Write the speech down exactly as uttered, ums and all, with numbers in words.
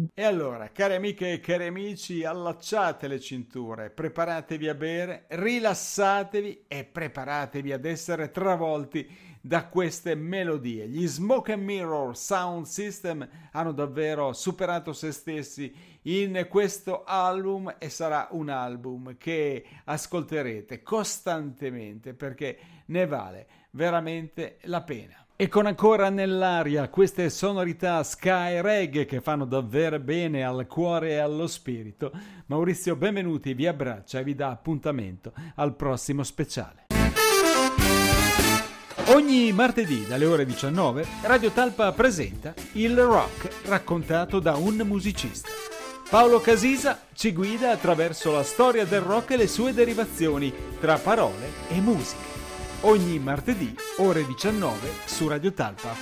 E allora, cari amiche e cari amici, allacciate le cinture, preparatevi a bere, rilassatevi e preparatevi ad essere travolti da queste melodie. Gli Smoke and Mirror Sound System hanno davvero superato se stessi in questo album e sarà un album che ascolterete costantemente perché ne vale veramente la pena. E con ancora nell'aria queste sonorità sky reggae che fanno davvero bene al cuore e allo spirito, Maurizio Benvenuti vi abbraccia e vi dà appuntamento al prossimo speciale. Ogni martedì dalle ore diciannove Radio Talpa presenta il rock raccontato da un musicista. Paolo Casisa ci guida attraverso la storia del rock e le sue derivazioni tra parole e musica. Ogni martedì, ore diciannove, su Radio Talpa.